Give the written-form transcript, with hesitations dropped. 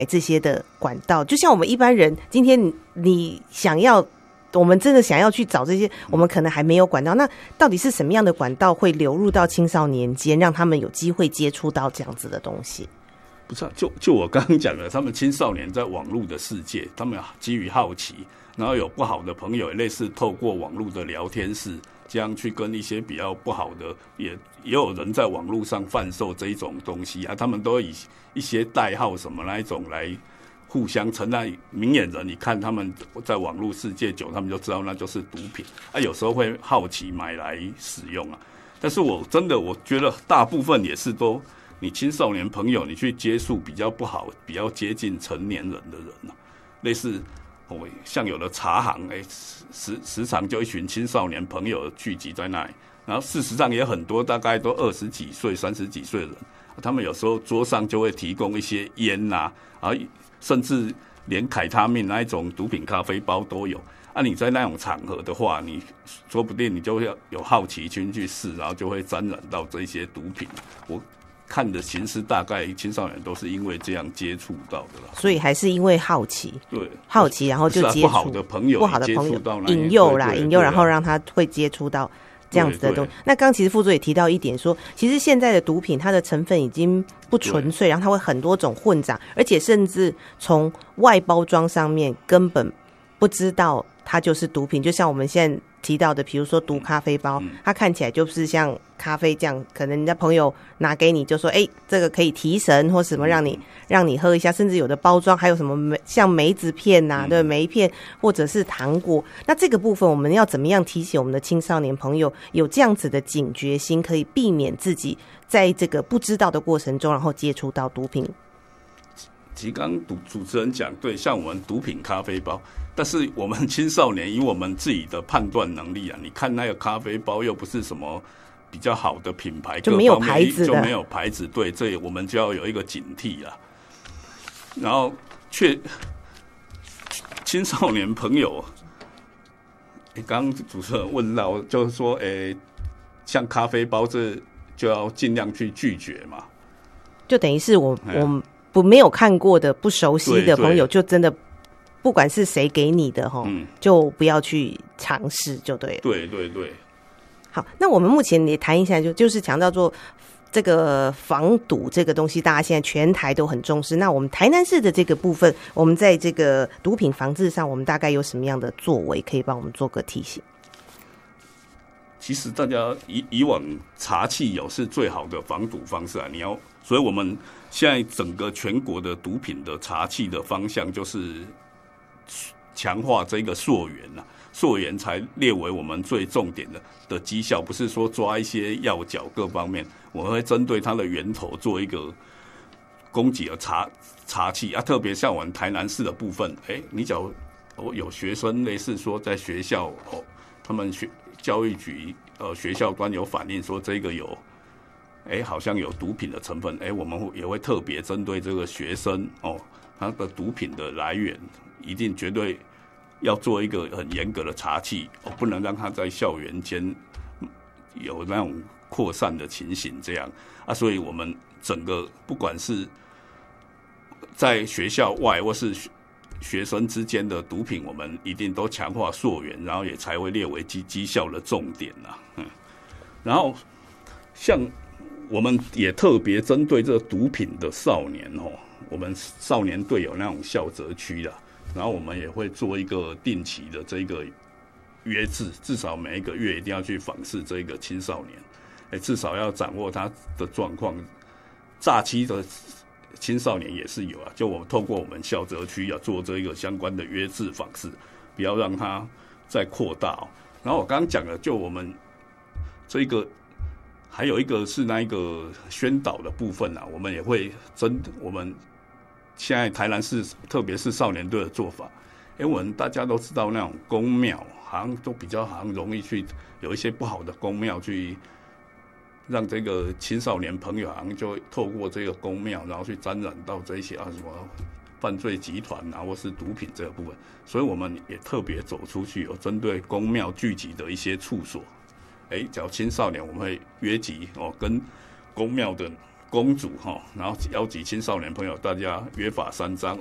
这些的管道。就像我们一般人，今天你想要，我们真的想要去找这些，我们可能还没有管道。那到底是什么样的管道会流入到青少年间，让他们有机会接触到这样子的东西？ 不是、啊，就我刚刚讲的，他们青少年在网络的世界，他们基于好奇，然后有不好的朋友，也类似透过网络的聊天室，这样去跟一些比较不好的，也有人在网络上贩售这一种东西啊，他们都以一些代号什么那一种来互相承认。明眼人，你看他们在网络世界久，他们就知道那就是毒品啊，有时候会好奇买来使用啊。但是我觉得大部分也是都。你青少年朋友，你去接触比较不好、比较接近成年人的人啊，类似像有的茶行，时常就一群青少年朋友聚集在那里，然后事实上也很多，大概都20几岁、30几岁的人，他们有时候桌上就会提供一些烟啊，甚至连凯他命那一种毒品咖啡包都有。啊，你在那种场合的话，你说不定你就会有好奇心去试，然后就会沾染到这些毒品。我看的形式大概青少年都是因为这样接触到的啦， 所以还是因为好奇， 对， 好奇然后就接触、 不好的朋友引诱，然后让他会接触到这样子的东西。那刚其实副座也提到一点说，其实现在的毒品它的成分已经不纯粹，然后它会很多种混杂，而且甚至从外包装上面根本不知道它就是毒品。就像我们现在提到的，比如说毒咖啡包，它看起来就是像咖啡这样，可能人家朋友拿给你就说，这个可以提神或什么，让你喝一下，甚至有的包装还有什么像梅子片啊，对，梅片或者是糖果。那这个部分我们要怎么样提醒我们的青少年朋友有这样子的警觉心，可以避免自己在这个不知道的过程中，然后接触到毒品？ 其实刚主持人讲对，像我们毒品咖啡包，但是我们青少年以我们自己的判断能力啊，你看那个咖啡包又不是什么比较好的品牌， 就没有牌子的， 就没有牌子，对，这我们就要有一个警惕啦。然后青少年朋友，刚刚主持人问到，就是说，像咖啡包这就要尽量去拒绝嘛， 就等于是我没有看过的、不熟悉的朋友，就真的不管是谁给你的就不要去尝试，就对了。 对对对。 好，那我们目前也谈一下，就是强调做这个防毒这个东西，大家现在全台都很重视。那我们台南市的这个部分，我们在这个毒品防治上，我们大概有什么样的作为，可以帮我们做个提醒？ 其实大家以往查罄友是最好的防毒方式啊，所以我们现在整个全国的毒品的查罄的方向就是强化这个溯源啊，溯源才列为我们最重点的绩效，不是说抓一些要角各方面，我们会针对它的源头做一个供给的查罄啊，特别像我们台南市的部分，你假如有学生类似说在学校他们教育局学校端有反映说这个有好像有毒品的成分，我们也会特别针对这个学生他的毒品的来源，一定绝对要做一个很严格的查罄，不能让他在校园间有那种扩散的情形，这样啊，所以我们整个不管是在学校外或是学生之间的毒品，我们一定都强化溯源，然后也才会列为绩效的重点啦。然后像我们也特别针对这个毒品的少年我们少年队有那种校则区啦，然后我们也会做一个定期的这个约制，至少每一个月一定要去访视这个青少年，至少要掌握他的状况。诈欺的青少年也是有啊，就我们透过我们校则区做这个相关的约制访视，不要让它再扩大然后我刚刚讲了，就我们这个还有一个是那一个宣导的部分我们也会我们现在台南市特别是少年队的做法，我们大家都知道那种公庙好像都比较好像容易去有一些不好的公庙去让这个青少年朋友好像就透过这个公庙，然后去沾染到这些什么犯罪集团或是毒品这个部分，所以我们也特别走出去，有针对公庙聚集的一些处所，假如青少年我们会约集跟公庙的公主哈，然后邀集青少年朋友，大家约法三章，